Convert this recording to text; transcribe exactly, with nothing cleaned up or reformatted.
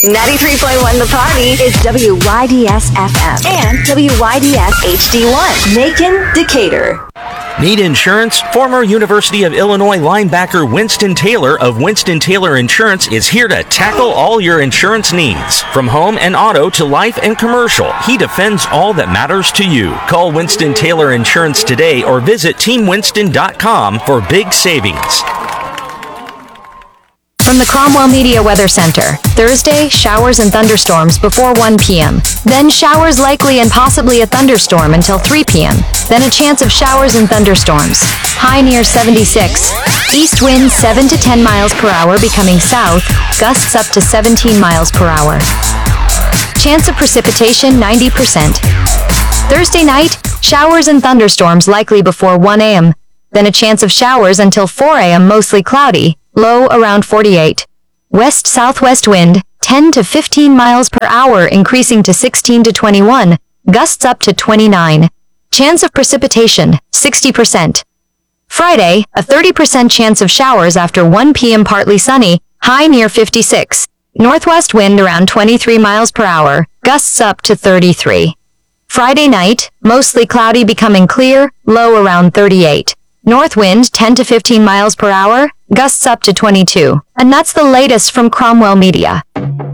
ninety-three point one The Party is W Y D S F M and W Y D S H D one. Macon, Decatur. Need insurance? Former University of Illinois linebacker Winston Taylor of Winston Taylor Insurance is here to tackle all your insurance needs. From home and auto to life and commercial, he defends all that matters to you. Call Winston Taylor Insurance today or visit team winston dot com for big savings. From the Cromwell Media Weather Center, Thursday, showers and thunderstorms before one p.m. Then showers likely and possibly a thunderstorm until three p.m. Then a chance of showers and thunderstorms. High near seventy-six. East winds seven to ten miles per hour becoming south, gusts up to seventeen miles per hour. Chance of precipitation ninety percent. Thursday night, showers and thunderstorms likely before one a.m. Then a chance of showers until four a.m. mostly cloudy. Low around forty-eight. West-southwest wind, ten to fifteen miles per hour increasing to sixteen to twenty-one, gusts up to twenty-nine. Chance of precipitation, sixty percent. Friday, a thirty percent chance of showers after one p.m. partly sunny, high near fifty-six. Northwest wind around twenty-three miles per hour, gusts up to thirty-three. Friday night, mostly cloudy becoming clear, low around thirty-eight. North wind ten to fifteen miles per hour, gusts up to twenty-two. And that's the latest from Cromwell Media.